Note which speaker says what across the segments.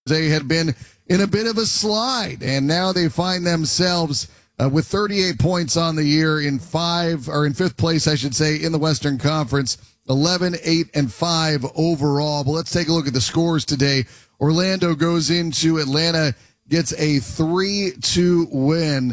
Speaker 1: They had been in a bit of a slide, and now they find themselves with 38 points on the year in fifth place, I should say, in the Western Conference. 11, 8, and 5 overall. But let's take a look at the scores today. Orlando goes into Atlanta, gets a 3-2 win.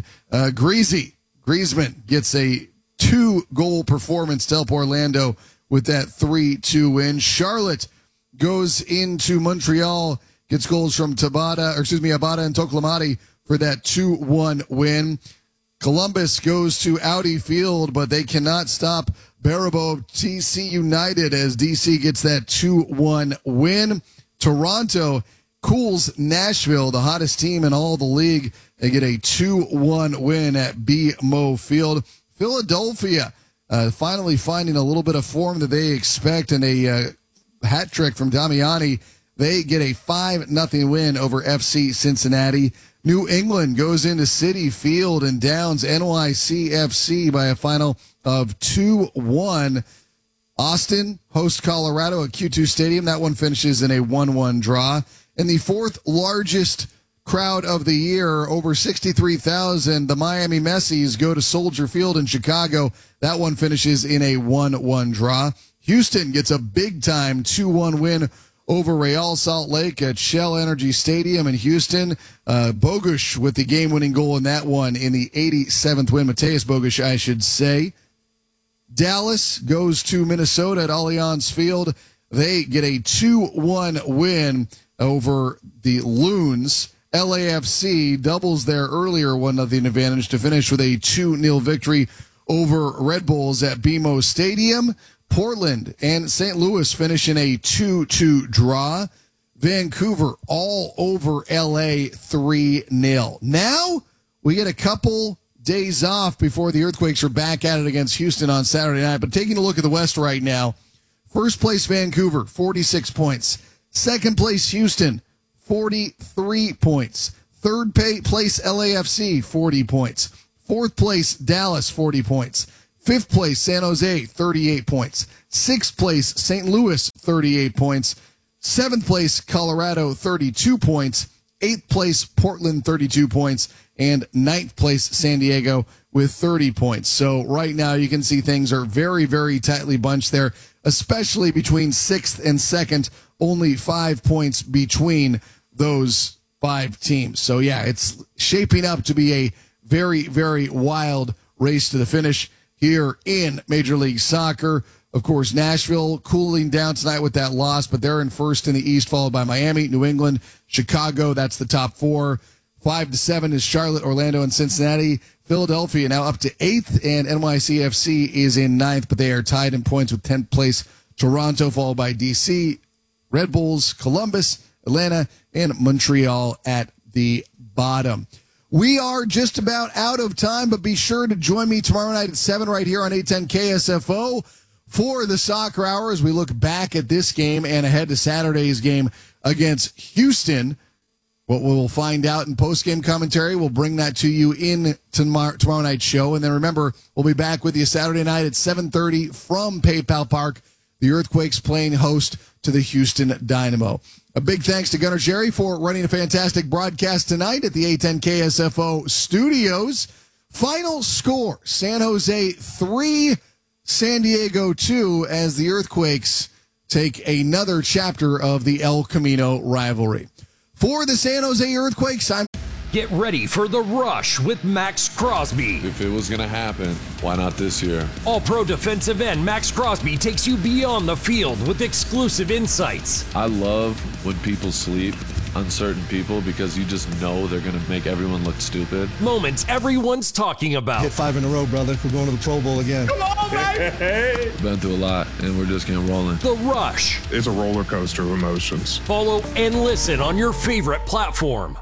Speaker 1: Griezmann gets a 2-goal performance to help Orlando with that 3-2 win. Charlotte goes into Montreal, gets goals from Abada and Toklamati for that 2-1 win. Columbus goes to Audi Field, but they cannot stop Barabo of DC United as DC gets that 2-1 win. Toronto cools Nashville, the hottest team in all the league. They get a 2-1 win at BMO Field. Philadelphia finally finding a little bit of form that they expect, and a hat trick from Damiani. They get a 5-0 win over FC Cincinnati. New England goes into Citi Field and downs NYCFC by a final of 2-1. Austin hosts Colorado at Q2 Stadium. That one finishes in a 1-1 draw. And the fourth largest crowd of the year, over 63,000, the Miami Messis go to Soldier Field in Chicago. That one finishes in a 1-1 draw. Houston gets a big-time 2-1 win over Real Salt Lake at Shell Energy Stadium in Houston. Bogusz with the game-winning goal in that one in the 87th win. Mateus Bogusz, I should say. Dallas goes to Minnesota at Allianz Field. They get a 2-1 win over the Loons. LAFC doubles their earlier 1-0 advantage to finish with a 2-0 victory over Red Bulls at BMO Stadium. Portland and St. Louis finish in a 2-2 draw. Vancouver all over LA 3-0. Now we get a couple days off before the Earthquakes are back at it against Houston on Saturday night. But taking a look at the West right now, first place Vancouver, 46 points. Second place Houston, 43 points. Third place LAFC, 40 points. Fourth place Dallas, 40 points. Fifth place, San Jose, 38 points. Sixth place, St. Louis, 38 points. Seventh place, Colorado, 32 points. Eighth place, Portland, 32 points. And ninth place, San Diego, with 30 points. So right now you can see things are very, very tightly bunched there, especially between sixth and second. Only 5 points between those 5 teams. So, yeah, it's shaping up to be a very, very wild race to the finish here in Major League Soccer. Of course, Nashville cooling down tonight with that loss, but they're in first in the East, followed by Miami, New England, Chicago. That's the top 4. 5-7 is Charlotte, Orlando, and Cincinnati. Philadelphia now up to 8th, and NYCFC is in 9th, but they are tied in points with 10th place Toronto, followed by DC, Red Bulls, Columbus, Atlanta, and Montreal at the bottom. We are just about out of time, but be sure to join me tomorrow night at 7 right here on 810 KSFO for the Soccer Hour as we look back at this game and ahead to Saturday's game against Houston. What we'll find out in post-game commentary, we'll bring that to you in tomorrow night's show. And then remember, we'll be back with you Saturday night at 7:30 from PayPal Park. The Earthquakes playing host to the Houston Dynamo. A big thanks to Gunnar Jerry for running a fantastic broadcast tonight at the 810 KSFO studios. Final score, San Jose 3, San Diego 2, as the Earthquakes take another chapter of the El Camino rivalry. For the San Jose Earthquakes,
Speaker 2: Get ready for The Rush with Max Crosby.
Speaker 3: If it was going to happen, why not this year?
Speaker 2: All-pro defensive end Max Crosby takes you beyond the field with exclusive insights.
Speaker 3: I love when people sleep on certain people because you just know they're going to make everyone look stupid.
Speaker 2: Moments everyone's talking about.
Speaker 4: Hit 5 in a row, brother. We're going to the Pro Bowl again.
Speaker 2: Come on, baby!
Speaker 3: Been through a lot, and we're just getting rolling.
Speaker 2: The Rush.
Speaker 5: It's a roller coaster of emotions.
Speaker 2: Follow and listen on your favorite platform.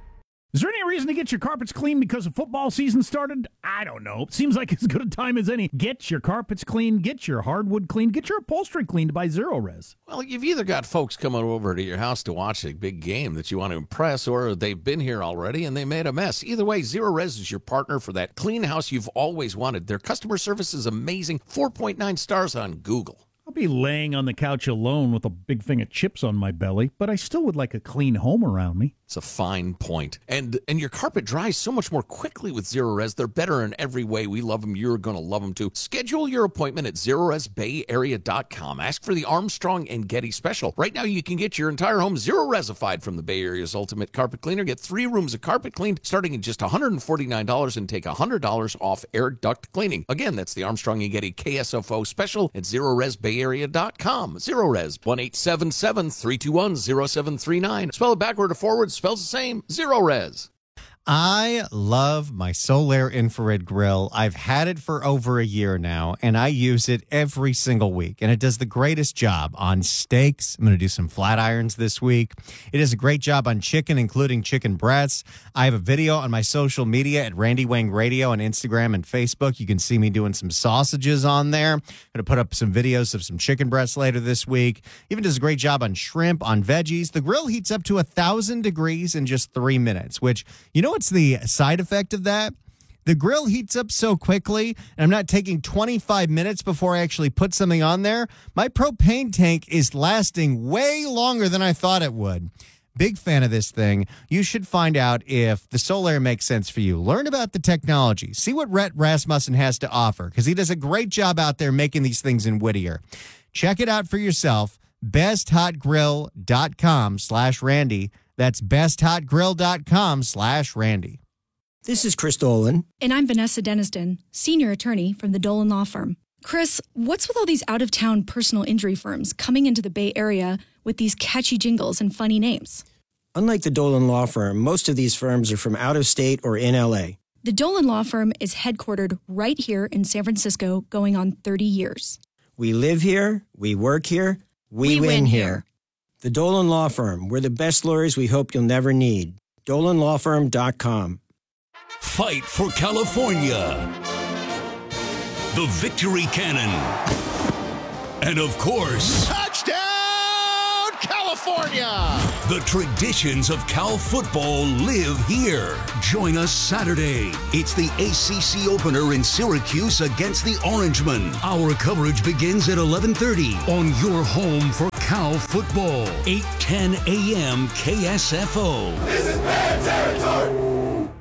Speaker 6: Is there any reason to get your carpets clean because of football season started? I don't know. Seems like as good a time as any. Get your carpets clean, get your hardwood clean, get your upholstery cleaned by Zero Res.
Speaker 7: Well, you've either got folks coming over to your house to watch a big game that you want to impress, or they've been here already and they made a mess. Either way, Zero Res is your partner for that clean house you've always wanted. Their customer service is amazing. 4.9 stars on Google.
Speaker 6: How be laying on the couch alone with a big thing of chips on my belly, but I still would like a clean home around me.
Speaker 7: It's a fine point. And your carpet dries so much more quickly with Zerorez. They're better in every way. We love them. You're going to love them too. Schedule your appointment at ZerorezBayArea.com. Ask for the Armstrong and Getty special. Right now you can get your entire home Zerorez-ified from the Bay Area's ultimate carpet cleaner. Get 3 rooms of carpet cleaned starting at just $149 and take $100 off air duct cleaning. Again, that's the Armstrong and Getty KSFO special at ZerorezBayArea.com. Zerorez, 1-877-321-0739. Spell it backward or forward, spells the same. Zerorez.
Speaker 8: I love my Solaire infrared grill. I've had it for over a year now, and I use it every single week. And it does the greatest job on steaks. I'm going to do some flat irons this week. It does a great job on chicken, including chicken breasts. I have a video on my social media at Randy Wang Radio on Instagram and Facebook. You can see me doing some sausages on there. I'm going to put up some videos of some chicken breasts later this week. Even does a great job on shrimp, on veggies. The grill heats up to 1,000 degrees in just 3 minutes, which, you know, what's the side effect of that? The grill heats up so quickly, and I'm not taking 25 minutes before I actually put something on there. My propane tank is lasting way longer than I thought it would. Big fan of this thing. You should find out if the Solaire makes sense for you. Learn about the technology. See what Rhett Rasmussen has to offer, because he does a great job out there making these things in Whittier. Check it out for yourself. BestHotGrill.com/Randy. That's BestHotGrill.com/Randy.
Speaker 9: This is Chris Dolan.
Speaker 10: And I'm Vanessa Deniston, senior attorney from the Dolan Law Firm. Chris, what's with all these out-of-town personal injury firms coming into the Bay Area with these catchy jingles and funny names?
Speaker 9: Unlike the Dolan Law Firm, most of these firms are from out of state or in L.A.
Speaker 10: The Dolan Law Firm is headquartered right here in San Francisco, going on 30 years.
Speaker 9: We live here, we work here, we win here. The Dolan Law Firm. We're the best lawyers we hope you'll never need. DolanLawFirm.com.
Speaker 11: Fight for California. The Victory Cannon. And of course,
Speaker 12: touchdown, California!
Speaker 11: The traditions of Cal football live here. Join us Saturday. It's the ACC opener in Syracuse against the Orangemen. Our coverage begins at 11:30 on your home for Cal football. 8:10 a.m. KSFO.
Speaker 12: This is bad territory.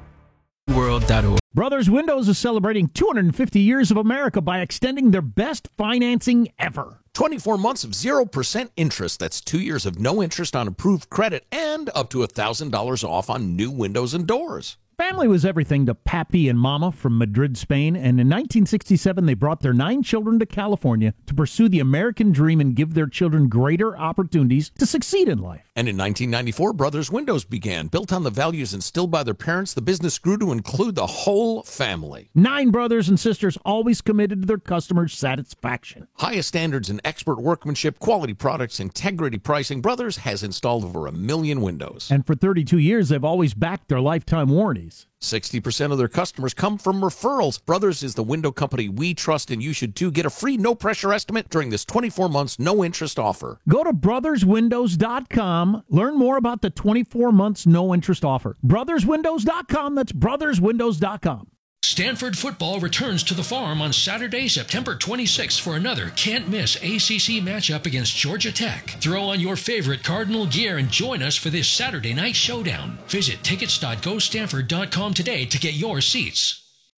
Speaker 13: World.org.
Speaker 6: Brothers Windows is celebrating 250 years of America by extending their best financing ever.
Speaker 7: 24 months of 0% interest. That's 2 years of no interest on approved credit and up to $1,000 off on new windows and doors.
Speaker 6: Family was everything to Pappy and Mama from Madrid, Spain, and in 1967 they brought their 9 children to California to pursue the American dream and give their children greater opportunities to succeed in life.
Speaker 7: And in 1994, Brothers Windows began. Built on the values instilled by their parents, the business grew to include the whole family.
Speaker 6: 9 brothers and sisters always committed to their customers' satisfaction.
Speaker 7: Highest standards in expert workmanship, quality products, integrity pricing. Brothers has installed over 1 million windows.
Speaker 6: And for 32 years, they've always backed their lifetime warranties.
Speaker 7: 60% of their customers come from referrals. Brothers is the window company we trust, and you should too. Get a free no-pressure estimate during this 24 months no-interest offer.
Speaker 6: Go to brotherswindows.com. Learn more about the 24 months no-interest offer. Brotherswindows.com. That's brotherswindows.com.
Speaker 14: Stanford football returns to the Farm on Saturday, September 26th for another can't-miss ACC matchup against Georgia Tech. Throw on your favorite Cardinal gear and join us for this Saturday night showdown. Visit tickets.gostanford.com today to get your seats.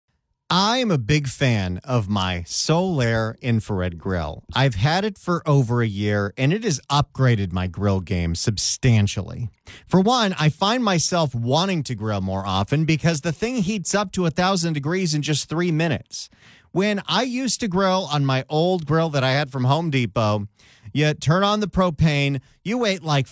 Speaker 8: I'm a big fan of my Solaire infrared grill. I've had it for over a year, and it has upgraded my grill game substantially. For one, I find myself wanting to grill more often because the thing heats up to 1,000 degrees in just 3 minutes. When I used to grill on my old grill that I had from Home Depot, you turn on the propane, you wait like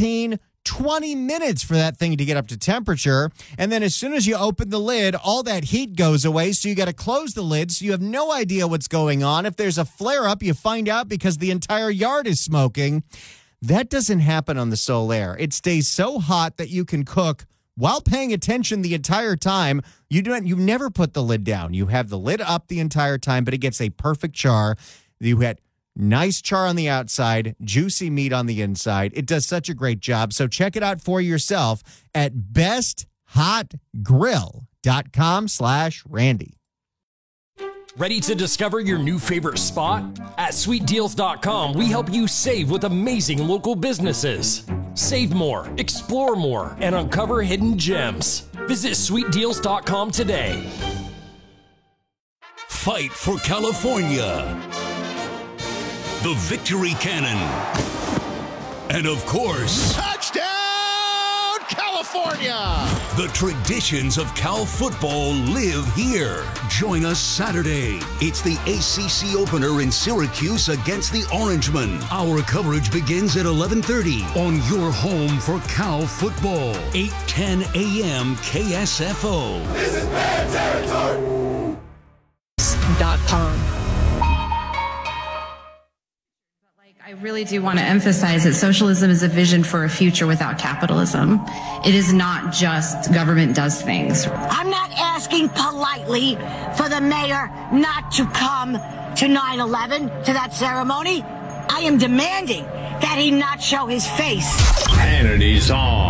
Speaker 8: 20 minutes for that thing to get up to temperature. And then as soon as you open the lid, all that heat goes away. So you got to close the lid. So you have no idea what's going on. If there's a flare up, you find out because the entire yard is smoking. That doesn't happen on the Solaire. It stays so hot that you can cook while paying attention the entire time. You never put the lid down. You have the lid up the entire time, but it gets a perfect char. You had nice char on the outside, juicy meat on the inside. It does such a great job. So check it out for yourself at besthotgrill.com/Randy.
Speaker 2: Ready to discover your new favorite spot? At sweetdeals.com, we help you save with amazing local businesses. Save more, explore more, and uncover hidden gems. Visit sweetdeals.com today.
Speaker 11: Fight for California. The Victory Cannon. And of course,
Speaker 12: Touchdown, California!
Speaker 11: The traditions of Cal football live here. Join us Saturday. It's the ACC opener in Syracuse against the Orangemen. Our coverage begins at 11:30 on your home for Cal football. 8:10 a.m. KSFO.
Speaker 12: This is bad territory!
Speaker 15: .com. I really do want to emphasize that socialism is a vision for a future without capitalism. It is not just government does things.
Speaker 16: I'm not asking politely for the mayor not to come to 9/11, to that ceremony. I am demanding that he not show his face.
Speaker 17: Hannity's on.